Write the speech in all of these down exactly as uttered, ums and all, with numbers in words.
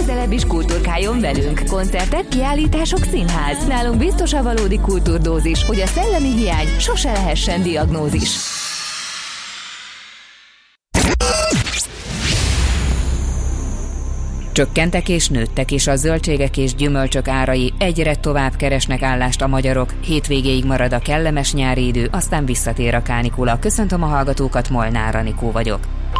legközelebb is kulturkáljon velünk. Koncertek, kiállítások, színház. Nálunk biztos a valódi kultúrdózis, hogy a szellemi hiány sose lehessen diagnózis. Csökkentek és nőttek is a zöldségek és gyümölcsök árai, egyre tovább keresnek állást a magyarok, hétvégéig marad a kellemes nyári idő, aztán visszatér a kánikula. Köszöntöm a hallgatókat, Molnár Anikó vagyok.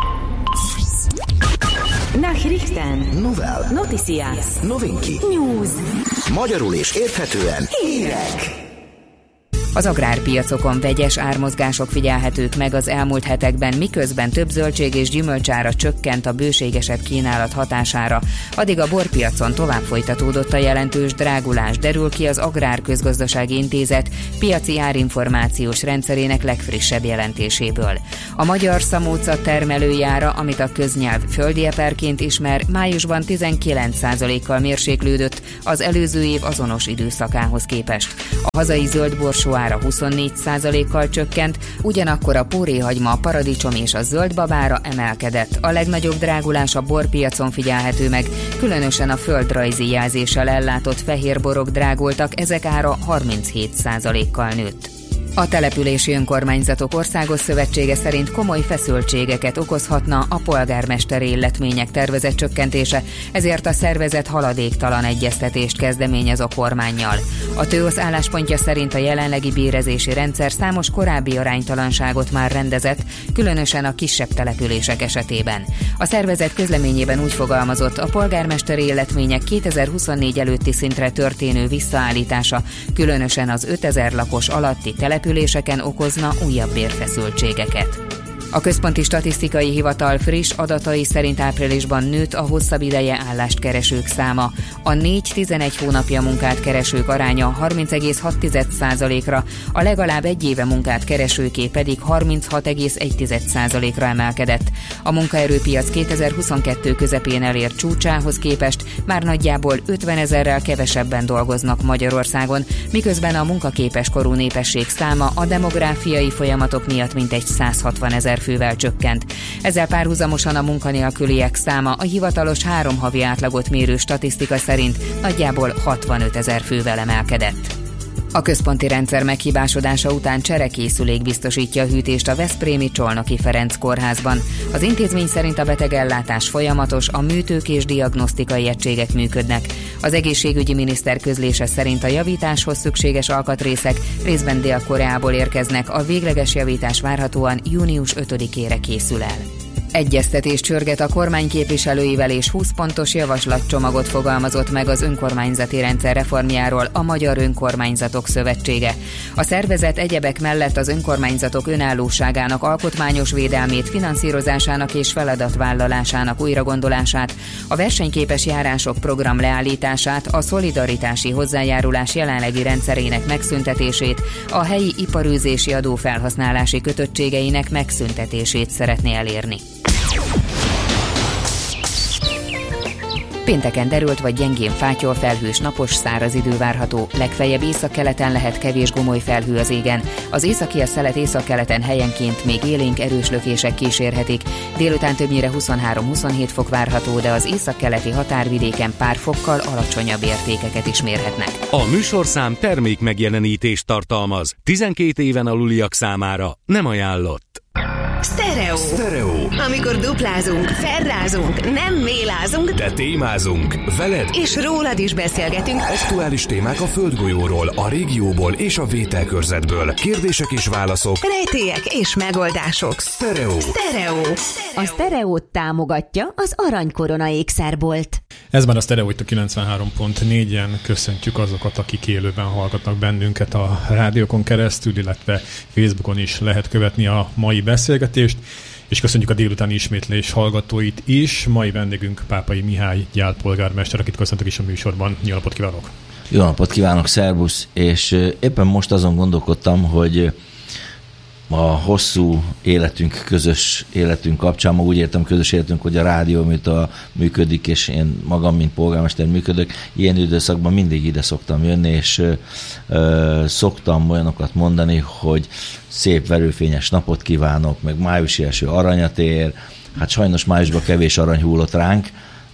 Nachrichten. Novel. Noticias. Novinki. News. Magyarul és érthetően. Hírek. Az agrárpiacokon vegyes ármozgások figyelhetők meg az elmúlt hetekben, miközben több zöldség és gyümölcsára csökkent a bőségesebb kínálat hatására. Addig a borpiacon tovább folytatódott a jelentős drágulás, derül ki az Agrárközgazdasági Intézet piaci árinformációs rendszerének legfrissebb jelentéséből. A magyar szamóca termelőjára, amit a köznyelv földieperként ismer, májusban tizenkilenc százalékkal mérséklődött az előző év azonos időszakához képest. A hazai zöldborsó ára huszonnégy százalékkal csökkent, ugyanakkor a póréhagyma, a paradicsom és a zöldbabára emelkedett. A legnagyobb drágulás a borpiacon figyelhető meg, különösen a földrajzi jelzéssel ellátott fehérborok drágultak, ezek ára harminchét százalékkal nőtt. A Települési Önkormányzatok Országos Szövetsége szerint komoly feszültségeket okozhatna a polgármesteri illetmények tervezett csökkentése, ezért a szervezet haladéktalan egyeztetést kezdeményez a kormánnyal. A TÖOSZ álláspontja szerint a jelenlegi bérezési rendszer számos korábbi aránytalanságot már rendezett, különösen a kisebb települések esetében. A szervezet közleményében úgy fogalmazott, a polgármesteri illetmények kétezer-huszonnégy előtti szintre történő visszaállítása, különösen az ötezer lakos alatti települések üléseken okozna újabb bérfeszültségeket. A Központi Statisztikai Hivatal friss adatai szerint áprilisban nőtt a hosszabb ideje állást keresők száma. A négy-tizenegy hónapja munkát keresők aránya harminc egész hat százalékra, a legalább egy éve munkát keresőké pedig harminchat egész egy százalékra emelkedett. A munkaerőpiac kétezer-huszonkettő közepén elért csúcsához képest már nagyjából ötvenezerrel kevesebben dolgoznak Magyarországon, miközben a munkaképes korú népesség száma a demográfiai folyamatok miatt mintegy százhatvanezer fővel csökkent. Ezzel párhuzamosan a munkanélküliek száma a hivatalos három havi átlagot mérő statisztika szerint nagyjából hatvanötezer fővel emelkedett. A központi rendszer meghibásodása után cserekészülék biztosítja a hűtést a veszprémi Csolnoki Ferenc kórházban. Az intézmény szerint a betegellátás folyamatos, a műtők és diagnosztikai egységek működnek. Az egészségügyi miniszter közlése szerint a javításhoz szükséges alkatrészek részben Dél-Koreából érkeznek, a végleges javítás várhatóan június ötödikére készül el. Egyeztetést csörget a kormány képviselőivel és húsz pontos javaslatcsomagot fogalmazott meg az önkormányzati rendszer reformjáról a Magyar Önkormányzatok Szövetsége. A szervezet egyebek mellett az önkormányzatok önállóságának alkotmányos védelmét, finanszírozásának és feladatvállalásának újragondolását, a versenyképes járások program leállítását, a szolidaritási hozzájárulás jelenlegi rendszerének megszüntetését, a helyi iparűzési adó felhasználási kötöttségeinek megszüntetését szeretné elérni. Pénteken derült vagy gyengén fátyol, felhős, napos, száraz idő várható, legfeljebb északkeleten lehet kevés gomoly felhő az égen. Az északi a szelet északkeleten helyenként még élénk erős lökések kísérhetik. Délután többnyire huszonhárom-huszonhét fok várható, de az északkeleti határvidéken pár fokkal alacsonyabb értékeket is mérhetnek. A műsorszám termék megjelenítést tartalmaz. tizenkét éven aluliak számára nem ajánlott. Stereo. Stereo. Amikor duplázunk, ferrázunk, nem mélázunk, de témázunk veled, és rólad is beszélgetünk. Aktuális témák a földgolyóról, a régióból és a vételkörzetből. Kérdések és válaszok, rejtélyek és megoldások. Stereo. Stereo. A Stereót támogatja az Aranykorona ékszerbolt. Ez már a Stereo itt a kilencvenhárom pont négyen. Köszöntjük azokat, akik élőben hallgatnak bennünket a rádiókon keresztül, illetve Facebookon is lehet követni a mai beszélgetést, és köszönjük a délutáni ismétlés hallgatóit is. Mai vendégünk Pápai Mihály Gyál polgármester, akit köszöntök is a műsorban. Jó napot kívánok! Jó napot kívánok, szervusz! És éppen most azon gondolkodtam, hogy a hosszú életünk, közös életünk kapcsán, ma úgy értem közös életünk, hogy a rádió, mint a működik, és én magam, mint polgármester működök, ilyen időszakban mindig ide szoktam jönni, és ö, szoktam olyanokat mondani, hogy szép verőfényes napot kívánok, meg májusi eső aranyat ér. Hát sajnos májusban kevés arany hullott ránk,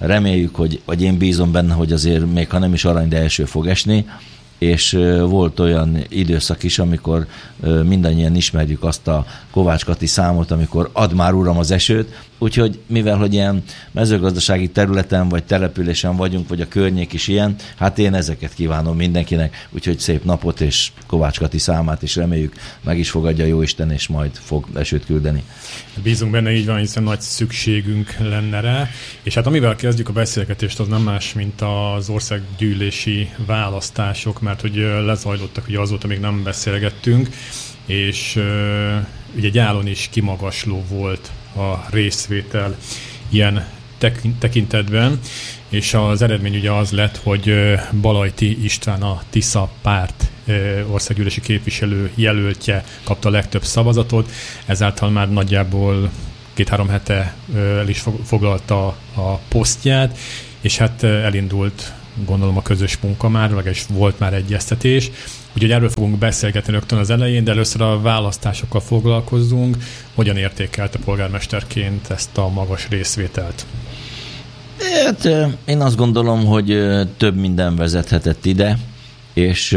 reméljük, hogy, vagy én bízom benne, hogy azért még ha nem is arany, de első fog esni, és volt olyan időszak is, amikor mindannyian ismerjük azt a Kovács Kati számot, amikor add már uram az esőt, úgyhogy mivel, hogy ilyen mezőgazdasági területen vagy településen vagyunk, vagy a környék is ilyen, hát én ezeket kívánom mindenkinek, úgyhogy szép napot, és Kovács Kati számát is reméljük meg is fogadja Jóisten, és majd fog esőt küldeni. Bízunk benne, így van, hiszen nagy szükségünk lenne rá, és hát amivel kezdjük a beszélgetést, az nem más, mint az országgyűlési választások, mert hogy lezajlottak, ugye azóta még nem beszélgettünk, és ugye gyálon is kimagasló volt a részvétel ilyen tekintetben, és az eredmény ugye az lett, hogy Balajti István, a Tisza párt országgyűlési képviselő jelöltje kapta a legtöbb szavazatot, ezáltal már nagyjából két-három hete el is foglalta a posztját, és hát elindult, gondolom, a közös munka már, legalábbis volt már egyeztetés. Úgyhogy erről fogunk beszélgetni rögtön az elején, de először a választásokkal foglalkozzunk. Hogyan értékelte polgármesterként ezt a magas részvételt? Hát, én azt gondolom, hogy több minden vezethetett ide, és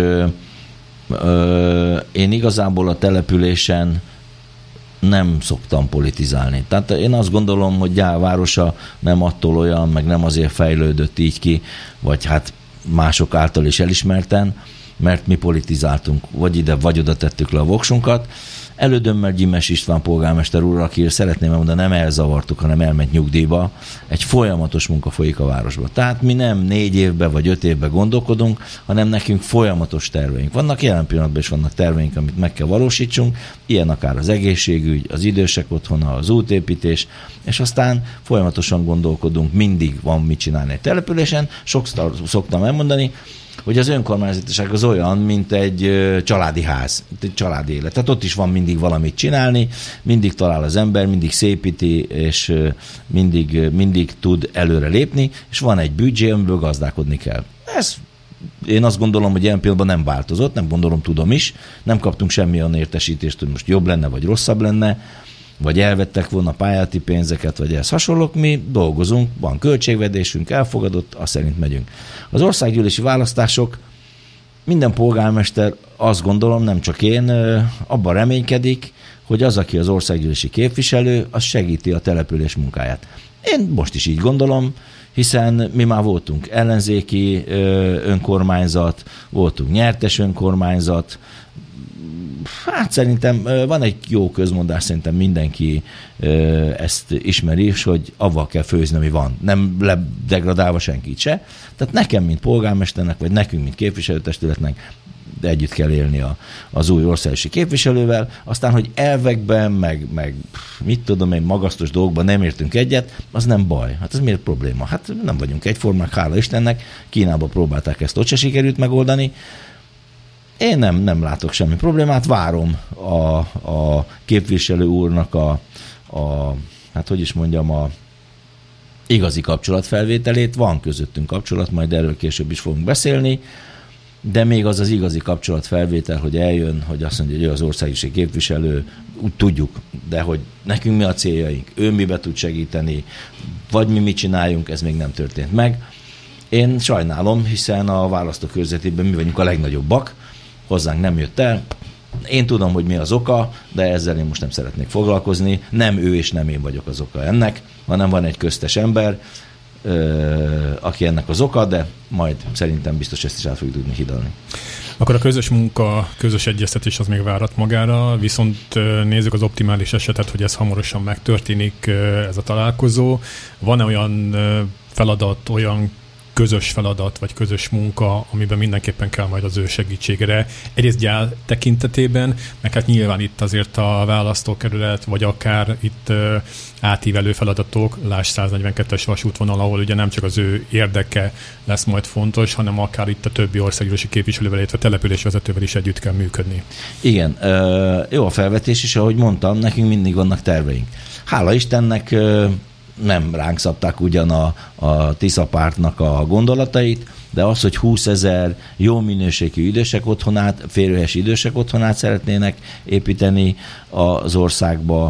én igazából a településen nem szoktam politizálni. Tehát én azt gondolom, hogy Gyál városa nem attól olyan, meg nem azért fejlődött így ki, vagy hát mások által is elismerten, mert mi politizáltunk, vagy ide, vagy oda tettük le a voksunkat. Elődömmel Gyimes István polgármester úr, aki szeretném elmondani, nem elzavartuk, hanem elment nyugdíjba. Egy folyamatos munka folyik a városban. Tehát mi nem négy évben vagy öt évben gondolkodunk, hanem nekünk folyamatos terveink. Vannak jelen pillanatban is vannak terveink, amit meg kell valósítsunk, ilyen akár az egészségügy, az idősek otthona, az útépítés, és aztán folyamatosan gondolkodunk, mindig van mit csinálni egy településen. Sokszor szoktam elmondani, hogy az önkormányzatiság az olyan, mint egy családi ház, egy családi élet. Tehát ott is van mindig valamit csinálni, mindig talál az ember, mindig szépíti, és mindig, mindig tud előre lépni, és van egy büdzsé, amiből gazdálkodni kell. Ez én azt gondolom, hogy ilyen pillanatban nem változott, nem gondolom, tudom is, nem kaptunk semmilyen értesítést, hogy most jobb lenne, vagy rosszabb lenne, vagy elvettek volna pályázati pénzeket, vagy ehhez hasonlók, mi dolgozunk, van költségvetésünk, elfogadott, azt szerint megyünk. Az országgyűlési választások, minden polgármester, azt gondolom, nem csak én, abban reménykedik, hogy az, aki az országgyűlési képviselő, az segíti a település munkáját. Én most is így gondolom, hiszen mi már voltunk ellenzéki önkormányzat, voltunk nyertes önkormányzat. Hát szerintem van egy jó közmondás, szerintem mindenki ezt ismeri, és hogy avval kell főzni, ami van. Nem ledegradálva senkit se. Tehát nekem, mint polgármesternek, vagy nekünk, mint képviselőtestületnek, de együtt kell élni a, az új országosi képviselővel. Aztán, hogy elvekben, meg, meg mit tudom én, magasztos dolgokban nem értünk egyet, az nem baj. Hát ez miért probléma? Hát nem vagyunk egyformák, hála Istennek. Kínában próbálták ezt, ott se sikerült megoldani. Én nem, nem látok semmi problémát, várom a, a képviselő úrnak a, a, hát hogy is mondjam, a igazi kapcsolatfelvételét. Van közöttünk kapcsolat, majd erről később is fogunk beszélni, de még az az igazi kapcsolatfelvétel, hogy eljön, hogy azt mondja, hogy ő az országgyűlési képviselő, úgy tudjuk, de hogy nekünk mi a céljaink, ő mibe tud segíteni, vagy mi mit csináljunk, ez még nem történt meg. Én sajnálom, hiszen a választókörzetében mi vagyunk a legnagyobbak, hozzánk nem jött el. Én tudom, hogy mi az oka, de ezzel én most nem szeretnék foglalkozni. Nem ő és nem én vagyok az oka ennek, hanem van egy köztes ember, aki ennek az oka, de majd szerintem biztos ezt is el fogjuk tudni hidalni. Akkor a közös munka, közös egyeztetés az még várat magára, viszont nézzük az optimális esetet, hogy ez hamarosan megtörténik, ez a találkozó. Van-e olyan feladat, olyan közös feladat, vagy közös munka, amiben mindenképpen kell majd az ő segítségére. Egyrészt Gyál tekintetében, meg hát nyilván itt azért a választókerület, vagy akár itt uh, átívelő feladatok, láss száznegyvenkettes vasútvonal, ahol ugye nem csak az ő érdeke lesz majd fontos, hanem akár itt a többi országgyűlési képviselővel, illetve településvezetővel is együtt kell működni. Igen, uh, jó a felvetés is, ahogy mondtam, nekünk mindig vannak terveink. Hála Istennek uh, nem ránk szabták ugyan a, a Tisza pártnak a gondolatait, de az, hogy húszezer jó minőségű idősek otthonát, férőhelyes idősek otthonát szeretnének építeni az országba,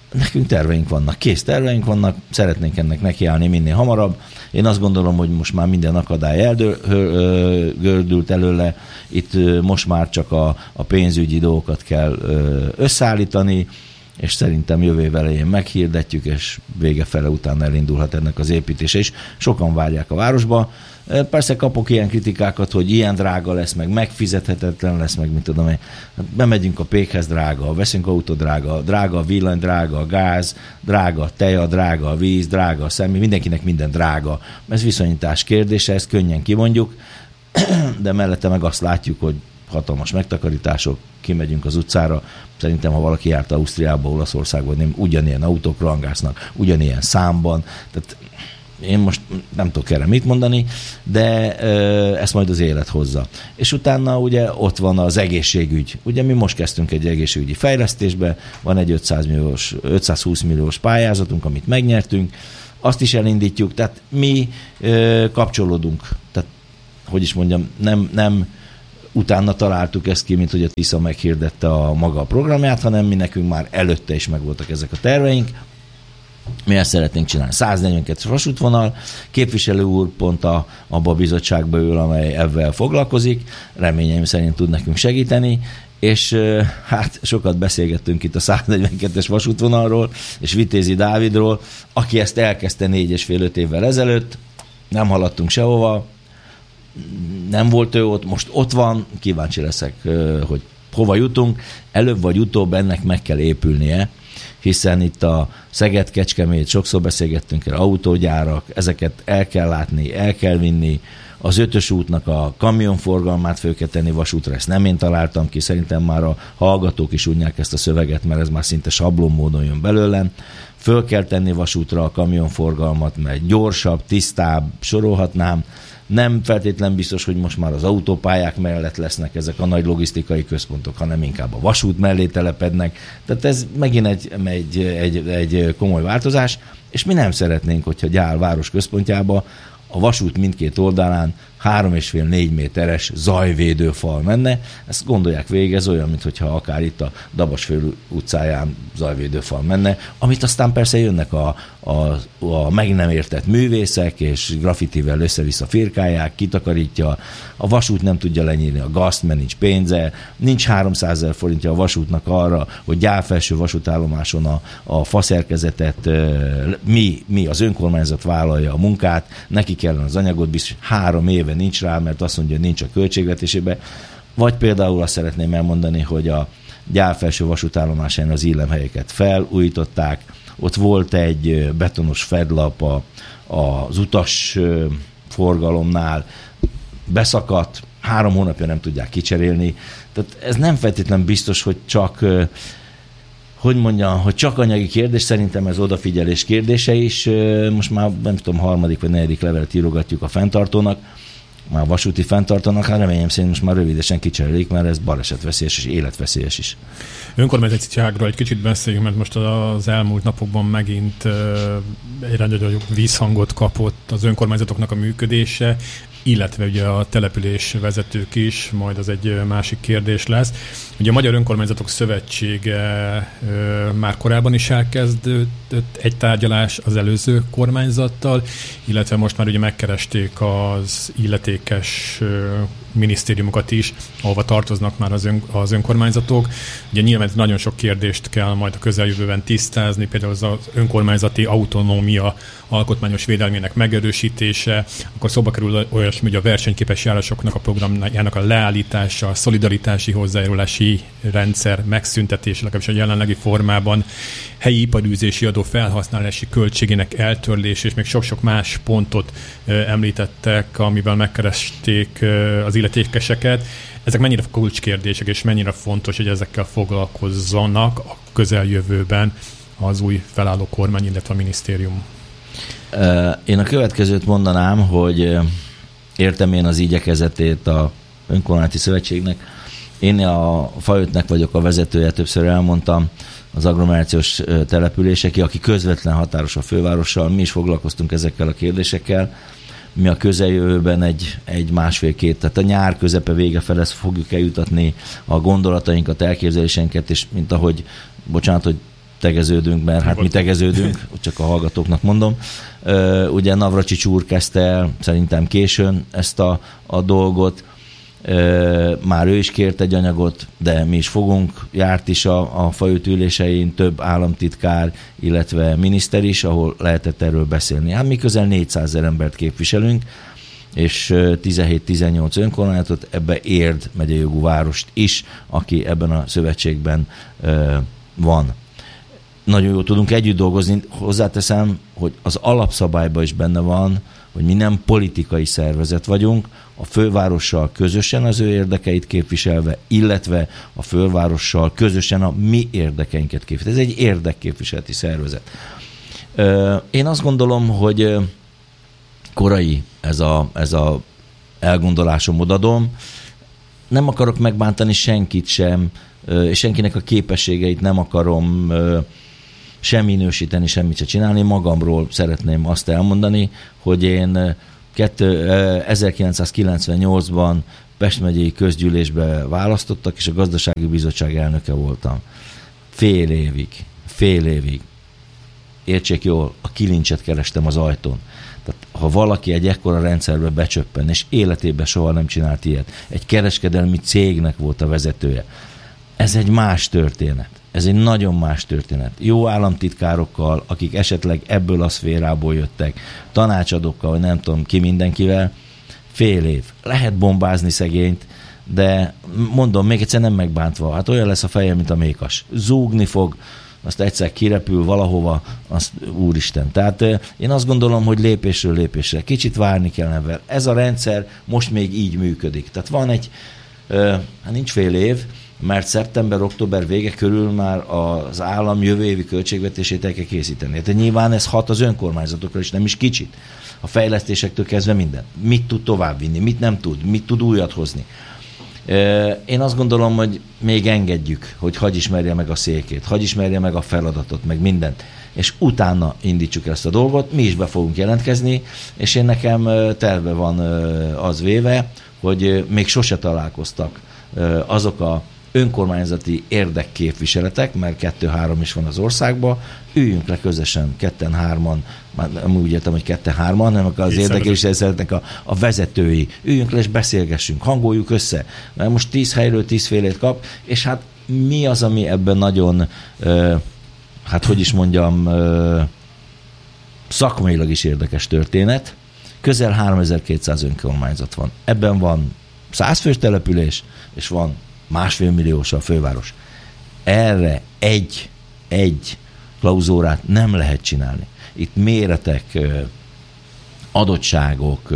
nekünk terveink vannak, kész terveink vannak, szeretnénk ennek nekiállni minél hamarabb. Én azt gondolom, hogy most már minden akadály eldördült előle, itt most már csak a, a pénzügyi dolgokat kell összeállítani, és szerintem jövő év elején meghirdetjük, és vége fele után elindulhat ennek az építése is. Sokan várják a városba. Persze kapok ilyen kritikákat, hogy ilyen drága lesz, meg megfizethetetlen lesz, meg mit tudom én. Bemegyünk a pékhez, drága, veszünk autó, drága, drága a villany, drága a gáz, drága a teja, drága a víz, drága a személy, mindenkinek minden drága. Ez viszonyítás kérdése, ezt könnyen kimondjuk, de mellette meg azt látjuk, hogy hatalmas megtakarítások, kimegyünk az utcára. Szerintem, ha valaki járt Ausztriába, Olaszországba, nem ugyanilyen autók rangásznak, ugyanilyen számban. Tehát én most nem tudok erre mit mondani, de ö, ezt majd az élet hozza. És utána ugye ott van az egészségügy. Ugye mi most kezdtünk egy egészségügyi fejlesztésbe, van egy ötszáz milliós, ötszázhúsz milliós pályázatunk, amit megnyertünk, azt is elindítjuk, tehát mi ö, kapcsolódunk. Tehát, hogy is mondjam, nem, nem utána találtuk ezt ki, mint hogy a Tisza meghirdette a maga a programját, hanem mi nekünk már előtte is megvoltak ezek a terveink. Mi ezt szeretnénk csinálni. száznegyvenkettes vasútvonal, képviselő úr pont a, abba a bizottságba ül, amely ebben foglalkozik, reményeim szerint tud nekünk segíteni, és hát sokat beszélgettünk itt a száznegyvenkettes vasútvonalról, és Vitézi Dávidról, aki ezt elkezdte négy és fél öt évvel ezelőtt, nem haladtunk sehova, nem volt ő ott, most ott van, kíváncsi leszek, hogy hova jutunk, előbb vagy utóbb ennek meg kell épülnie, hiszen itt a Szeged-Kecskemét, sokszor beszélgettünk el, autógyárak, ezeket el kell látni, el kell vinni, az ötös útnak a kamionforgalmát föl kell tenni vasútra, ezt nem én találtam ki, szerintem már a hallgatók is unják ezt a szöveget, mert ez már szinte sablon módon jön belőlem. Föl kell tenni vasútra a kamionforgalmat, mert gyorsabb, tisztább, sorolhatnám. Nem feltétlen biztos, hogy most már az autópályák mellett lesznek ezek a nagy logisztikai központok, hanem inkább a vasút mellé telepednek. Tehát ez megint egy, egy, egy, egy komoly változás, és mi nem szeretnénk, hogyha Gyál város központjába a vasút mindkét oldalán három és fél négy méteres zajvédőfal menne. Ezt gondolják végig, ez olyan, mintha akár itt a Dabasföld utcáján zajvédőfal menne, amit aztán persze jönnek a, a, a meg nem értett művészek, és graffitivel össze-vissza firkálják, kitakarítja, a vasút nem tudja lenyírni a gazt, mert nincs pénze, nincs háromszázezer forintja a vasútnak arra, hogy Gyál felső vasútállomáson a, a faszerkezetet mi, mi, az önkormányzat vállalja a munkát, neki kellene az anyagot, biztos három éve nincs rá, mert azt mondja, hogy nincs a költségvetésében. Vagy például azt szeretném elmondani, hogy a Gyál felső vasútállomásán az illemhelyeket felújították, ott volt egy betonos fedlap a, az utas forgalomnál, beszakadt, három hónapja nem tudják kicserélni. Tehát ez nem feltétlenül biztos, hogy csak hogy mondjam, hogy csak anyagi kérdés, szerintem ez odafigyelés kérdése is. Most már nem tudom, harmadik vagy negyedik levelet írogatjuk a fenntartónak, már vasúti fenntartónak, hát reményem szerint most már rövidesen kicserélik, mert ez balesetveszélyes és életveszélyes is. Önkormányzatiságról egy kicsit beszéljünk, mert most az elmúlt napokban megint egyre nagyobb vízhangot kapott az önkormányzatoknak a működése, illetve ugye a település vezetők is, majd az egy másik kérdés lesz. Ugye a Magyar Önkormányzatok Szövetsége ö, már korábban is elkezdődött egy tárgyalás az előző kormányzattal, illetve most már ugye megkeresték az illetékes ö, minisztériumokat is, ahova tartoznak már az, ön, az önkormányzatok. Ugye nyilván nagyon sok kérdést kell majd a közeljövőben tisztázni, például az, az önkormányzati autonómia alkotmányos védelmének megerősítése, akkor szóba kerül olyasmi, hogy a versenyképes járásoknak a programjának a leállítása, a szolidaritási hozzájárulási rendszer megszüntetése, legalábbis a jelenlegi formában, helyi iparűzési adó felhasználási költségének eltörlés, és még sok-sok más pontot ö, említettek, amivel megkeresték ö, az illetékeseket. Ezek mennyire kulcskérdések, és mennyire fontos, hogy ezekkel foglalkozzanak a közeljövőben az új felálló kormány, illetve a minisztérium? Én a következőt mondanám, hogy értem én az igyekezetét a önkormányzati szövetségnek. Én a Faötnek vagyok a vezetője, többször elmondtam, az agglomerációs települések, aki közvetlen határos a fővárossal, mi is foglalkoztunk ezekkel a kérdésekkel. Mi a közeljövőben egy, egy másfél-két, tehát a nyár közepe vége fel ezt fogjuk eljutatni a gondolatainkat, elképzeléseinket, és mint ahogy, bocsánat, hogy tegeződünk, mert hát mi tegeződünk, csak a hallgatóknak mondom. Ugye Navracsics úr kezdte el szerintem későn ezt a, a dolgot, már ő is kért egy anyagot, de mi is fogunk, járt is a, a Fajút ülésein több államtitkár, illetve miniszter is, ahol lehetett erről beszélni. Hát mi közel négyszázezer embert képviselünk, és tizenhét-tizennyolc önkormányzatot, ebbe Érd megyei jogú várost is, aki ebben a szövetségben van. Nagyon jól tudunk együtt dolgozni. Hozzáteszem, hogy az alapszabályban is benne van, hogy mi nem politikai szervezet vagyunk, a fővárossal közösen az ő érdekeit képviselve, illetve a fővárossal közösen a mi érdekeinket képviselve. Ez egy érdekképviseleti szervezet. Én azt gondolom, hogy korai ez a, ez a elgondolásom, odadom. Nem akarok megbántani senkit sem, és senkinek a képességeit nem akarom sem minősíteni, semmit se csinálni. Magamról szeretném azt elmondani, hogy én ezerkilencszázkilencvennyolcban Pest megyei közgyűlésbe választottak, és a gazdasági bizottság elnöke voltam. Fél évig, fél évig. Értsék jól, a kilincset kerestem az ajtón. Tehát, ha valaki egy ekkora rendszerbe becsöppen, és életében soha nem csinált ilyet, egy kereskedelmi cégnek volt a vezetője, ez egy más történet. Ez egy nagyon más történet. Jó államtitkárokkal, akik esetleg ebből a szférából jöttek, tanácsadókkal, vagy nem tudom ki mindenkivel, fél év. Lehet bombázni szegényt, de mondom, még egyszer nem megbántva, hát olyan lesz a feje, mint a mékas. Zúgni fog, azt egyszer kirepül valahova, azt úristen. Tehát én azt gondolom, hogy lépésről lépésre kicsit várni kell ebben. Ez a rendszer most még így működik. Tehát van egy, hát nincs fél év, mert szeptember-október vége körül már az állam jövő évi költségvetését el kell készíteni. Tehát nyilván ez hat az önkormányzatokra is, nem is kicsit. A fejlesztésektől kezdve minden. Mit tud továbbvinni, mit nem tud, mit tud újat hozni. Én azt gondolom, hogy még engedjük, hogy hagy ismerje meg a székét, hagy ismerje meg a feladatot, meg mindent, és utána indítsuk ezt a dolgot, mi is be fogunk jelentkezni, és én nekem terve van az véve, hogy még sose találkoztak azok a önkormányzati érdekképviseletek, mert kettő-három is van az országban, üljünk le közösen, ketten-hárman, már nem úgy értem, hogy ketten-hárman, hanem az érdekképviseleteknek a, a vezetői. Üljünk le és beszélgessünk, hangoljuk össze, mert most tíz helyről tízfélét kap, és hát mi az, ami ebben nagyon, hát hogy is mondjam, szakmailag is érdekes történet. Közel háromezer-kétszáz önkormányzat van. Ebben van száz fős település, és van másfél milliós a főváros. Erre egy, egy klauzórát nem lehet csinálni. Itt méretek, adottságok,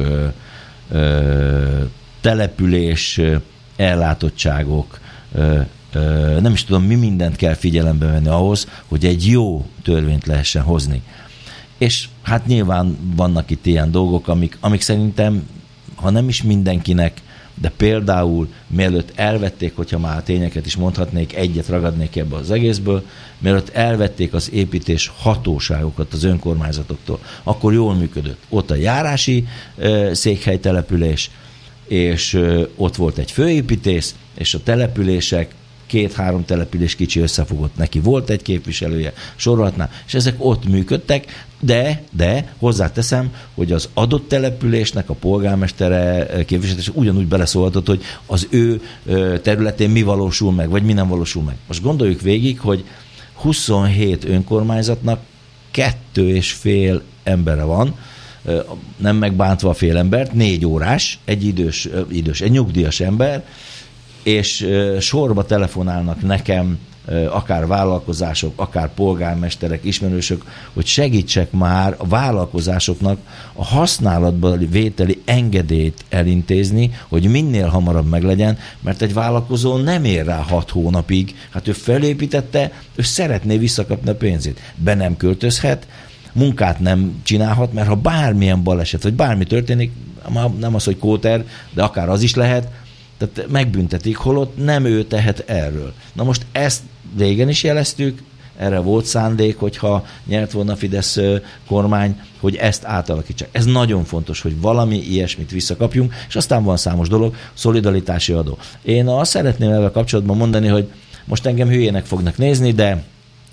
település, ellátottságok, nem is tudom, mi mindent kell figyelembe venni ahhoz, hogy egy jó törvényt lehessen hozni. És hát nyilván vannak itt ilyen dolgok, amik, amik szerintem, ha nem is mindenkinek, de például mielőtt elvették, hogyha már a tényeket is mondhatnék, egyet ragadnék ebbe az egészből, mielőtt elvették az építés hatóságokat az önkormányzatoktól, akkor jól működött. Ott a járási ö, székhelytelepülés, és ö, ott volt egy főépítész, és a települések, két-három település kicsi összefogott, neki volt egy képviselője, sorolhatná, és ezek ott működtek, de, de hozzáteszem, hogy az adott településnek a polgármestere képviselője ugyanúgy beleszólhatott, hogy az ő területén mi valósul meg, vagy mi nem valósul meg. Most gondoljuk végig, hogy huszonhét önkormányzatnak kettő és fél embere van, nem megbántva a fél embert, négy órás, egy idős, idős, egy nyugdíjas ember, és sorba telefonálnak nekem akár vállalkozások, akár polgármesterek, ismerősök, hogy segítsek már a vállalkozásoknak a használatba vételi engedélyt elintézni, hogy minél hamarabb meglegyen, mert egy vállalkozó nem ér rá hat hónapig, hát ő felépítette, ő szeretné visszakapni a pénzét. Be nem költözhet, munkát nem csinálhat, mert ha bármilyen baleset, vagy bármi történik, nem az, hogy kóter, de akár az is lehet, tehát megbüntetik, holott nem ő tehet erről. Na most ezt régen is jeleztük, erre volt szándék, hogyha nyert volna a Fidesz kormány, hogy ezt átalakítsák. Ez nagyon fontos, hogy valami ilyesmit visszakapjunk, és aztán van számos dolog, szolidaritási adó. Én azt szeretném ezzel kapcsolatban mondani, hogy most engem hülyének fognak nézni, de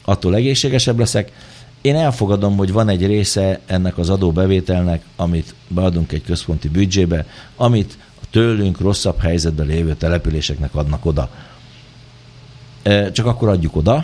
attól egészségesebb leszek. Én elfogadom, hogy van egy része ennek az adóbevételnek, amit beadunk egy központi büdzsébe, amit a tőlünk rosszabb helyzetben lévő településeknek adnak oda. Csak akkor adjuk oda,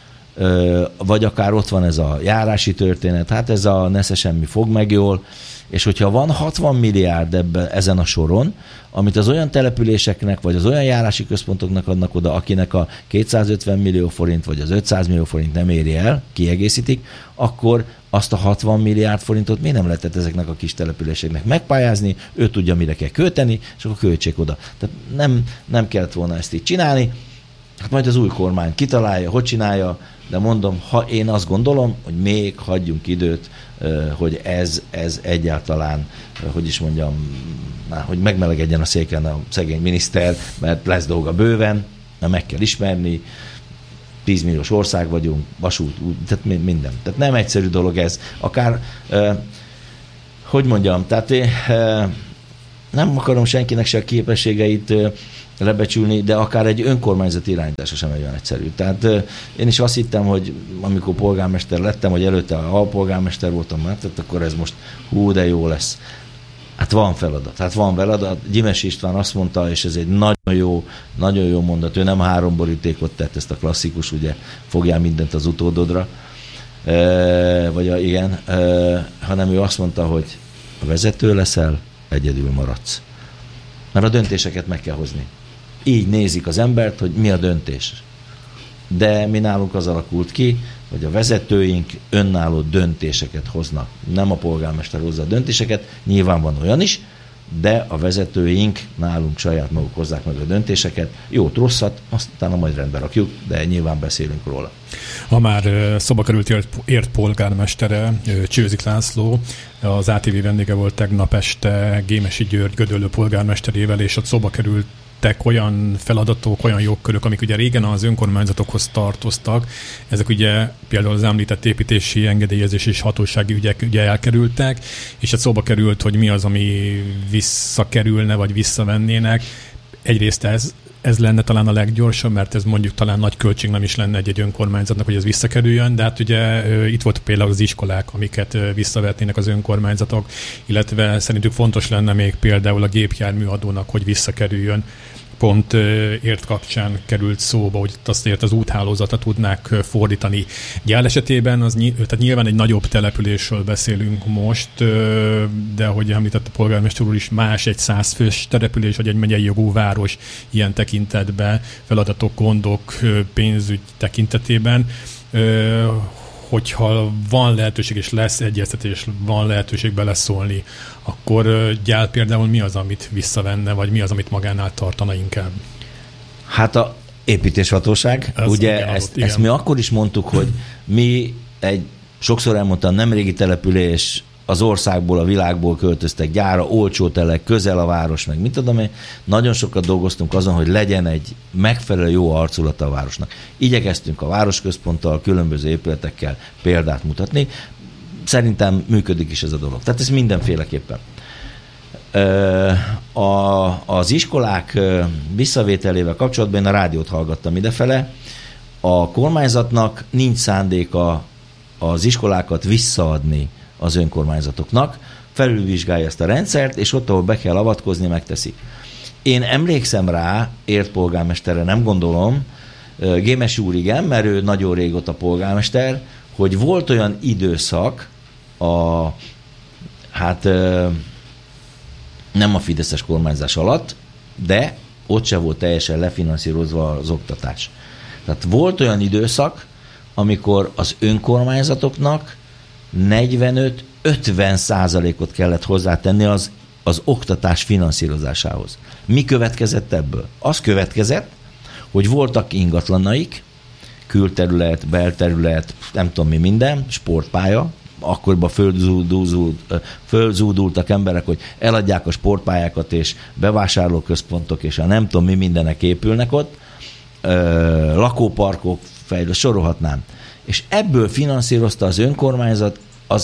vagy akár ott van ez a járási történet, hát ez a nesze semmi fog meg jól, és hogyha van hatvan milliárd ebben, ezen a soron, amit az olyan településeknek, vagy az olyan járási központoknak adnak oda, akinek a kétszázötven millió forint, vagy az ötszáz millió forint nem éri el, kiegészítik, akkor azt a hatvan milliárd forintot miért nem lehetett ezeknek a kis településeknek megpályázni, ő tudja, mire kell költeni, és akkor költsék oda. Tehát nem, nem kellett volna ezt így csinálni, hát majd az új kormány kitalálja, hogy csinálja, de mondom, ha én azt gondolom, hogy még hagyjunk időt, hogy ez, ez egyáltalán, hogy is mondjam, hogy megmelegedjen a széken a szegény miniszter, mert lesz dolga bőven, mert meg kell ismerni, tízmilliós ország vagyunk, vasút, tehát minden. Tehát nem egyszerű dolog ez. Akár, hogy mondjam, tehát nem akarom senkinek se a képességeit lebecsülni, de akár egy önkormányzati irányítása sem olyan egyszerű. Tehát én is azt hittem, hogy amikor polgármester lettem, hogy előtte alpolgármester voltam már, tehát akkor ez most hú, de jó lesz. Hát van feladat. Hát van feladat. Gyimesi István azt mondta, és ez egy nagyon jó, nagyon jó mondat, ő nem három borítékot tett, ezt a klasszikus, ugye, fogjál mindent az utódodra, e, vagy a, igen, e, hanem ő azt mondta, hogy a vezető leszel, egyedül maradsz. Mert a döntéseket meg kell hozni. Így nézik az embert, hogy mi a döntés. De mi nálunk az alakult ki, hogy a vezetőink önálló döntéseket hoznak. Nem a polgármester hozza a döntéseket, nyilván van olyan is, de a vezetőink nálunk saját maguk hozzák meg a döntéseket. Jót, rosszat, aztán majd rendbe rakjuk, de nyilván beszélünk róla. Ha már szóba került ért, ért polgármestere, Csőzik László, az á té vé vendége volt tegnap este Gémesi György Gödöllő polgármesterével, és ott szóba került olyan feladatok, olyan jogkörök, amik ugye régen az önkormányzatokhoz tartoztak. Ezek ugye például az említett építési, engedélyezés és hatósági ügyek ugye elkerültek, és hát szóba került, hogy mi az, ami visszakerülne, vagy visszavennének. Egyrészt ez, ez lenne talán a leggyorsabb, mert ez mondjuk talán nagy költség nem is lenne egy-egy önkormányzatnak, hogy ez visszakerüljön, de hát ugye itt volt például az iskolák, amiket visszavetnének az önkormányzatok, illetve szerintük fontos lenne még például a gépjárműadónak, hogy visszakerüljön. Pont ért kapcsán került szóba, hogy azt ért az úthálózatra tudnák fordítani. Gyál esetében az, tehát nyilván egy nagyobb településről beszélünk most, de ahogy említett a polgármester úr is, más egy százfős település, vagy egy megyei jogú város ilyen tekintetben, feladatok, gondok, pénzügy tekintetében. Hogyha van lehetőség és lesz egyeztetés, van lehetőség beleszólni, akkor Gyál például mi az, amit visszavenne, vagy mi az, amit magánál tartana inkább? Hát a építéshatóság. Ez ugye igen, ezt, adott, ezt mi akkor is mondtuk, hogy mi egy, sokszor elmondtam, nem régi település, az országból, a világból költöztek Gyálra, olcsó telek, közel a város, meg mit tudom én. Nagyon sokat dolgoztunk azon, hogy legyen egy megfelelő jó arculata a városnak. Igyekeztünk a városközponttal, különböző épületekkel példát mutatni. Szerintem működik is ez a dolog. Tehát ez mindenféleképpen. A, az iskolák visszavételével kapcsolatban én a rádiót hallgattam idefele. A kormányzatnak nincs szándéka az iskolákat visszaadni az önkormányzatoknak, felülvizsgálja ezt a rendszert, és ott, ahol be kell avatkozni, megteszi. Én emlékszem rá, ért polgármesterre, nem gondolom, Gémes úr igen, mert ő nagyon régóta polgármester, hogy volt olyan időszak, a, hát nem a fideszes kormányzás alatt, de ott se volt teljesen lefinanszírozva az oktatás. Tehát volt olyan időszak, amikor az önkormányzatoknak negyvenöt-ötven százalékot kellett hozzátenni az, az oktatás finanszírozásához. Mi következett ebből? Az következett, hogy voltak ingatlanaik, külterület, belterület, nem tudom mi minden, sportpálya, akkoriban fölzúdult, fölzúdultak emberek, hogy eladják a sportpályákat, és bevásárlóközpontok, és a nem tudom mi mindenek épülnek ott, lakóparkok, fejlő, sorolhatnám. És ebből finanszírozta az önkormányzat az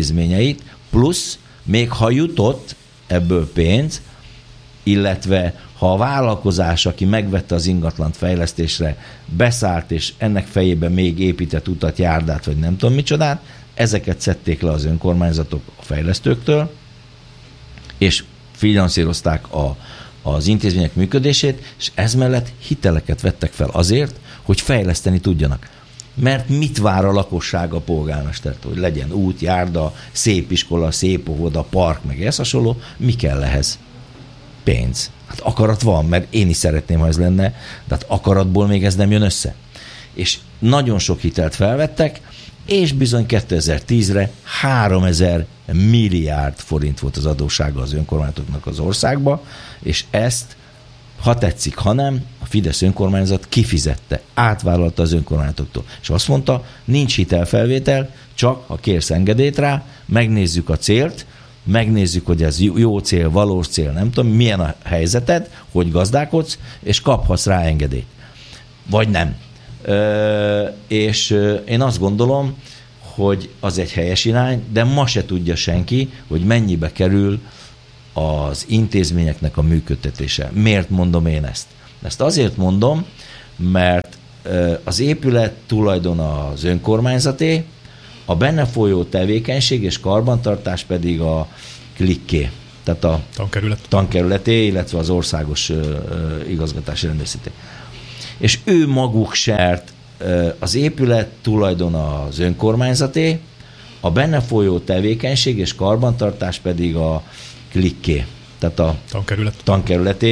intézményeit, plusz még ha jutott ebből pénz, illetve ha a vállalkozás, aki megvette az ingatlant fejlesztésre, beszállt, és ennek fejében még épített utat, járdát, vagy nem tudom micsodát, ezeket szedték le az önkormányzatok a fejlesztőktől, és finanszírozták a, az intézmények működését, és ez mellett hiteleket vettek fel azért, hogy fejleszteni tudjanak. Mert mit vár a lakosság a polgármestertől? Hogy legyen út, járda, szép iskola, szép óvoda, park, meg ez hasonló. Mi kell ehhez? Pénz. Hát akarat van, mert én is szeretném, ha ez lenne, de hát akaratból még ez nem jön össze. És nagyon sok hitelt felvettek, és bizony kétezer-tízre háromezer milliárd forint volt az adóssága az önkormányzatoknak az országba, és ezt, ha tetszik, ha nem, a Fidesz önkormányzat kifizette, átvállalta az önkormányzatoktól. És azt mondta, nincs hitelfelvétel, csak ha kérsz engedélyt rá, megnézzük a célt, megnézzük, hogy ez jó cél, valós cél, nem tudom, milyen a helyzeted, hogy gazdálkodsz, és kaphatsz rá engedélyt. Vagy nem. Ö, és én azt gondolom, hogy az egy helyes irány, de ma se tudja senki, hogy mennyibe kerül az intézményeknek a működtetése. Miért mondom én ezt? Ezt azért mondom, mert az épület tulajdon az önkormányzaté, a benne folyó tevékenység és karbantartás pedig a klikké, tehát a tankerület. tankerületé, illetve az országos igazgatási rendészeté. És ő maguk se, az épület tulajdon az önkormányzaté, a benne folyó tevékenység és karbantartás pedig a klikké, tehát a tankerület. tankerületé,